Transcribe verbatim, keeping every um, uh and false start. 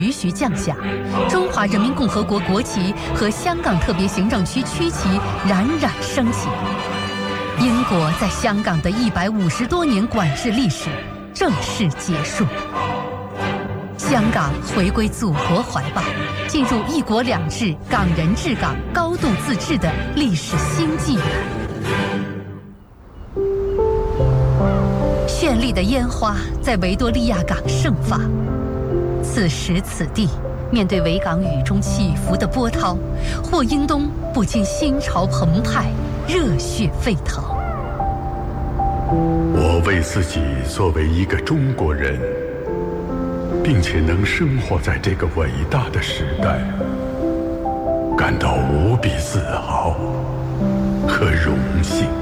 徐徐降下，中华人民共和国国旗和香港特别行政区区旗冉冉升起。英国在香港的一百五十多年管制历史正式结束，香港回归祖国怀抱，进入一国两制、港人治港、高度自治的历史新纪元。绚丽的烟花在维多利亚港盛放。此时此地，面对维港雨中起伏的波涛，霍英东不禁心潮澎湃，热血沸腾。 我为自己作为一个中国人，并且能生活在这个伟大的时代，感到无比自豪和荣幸。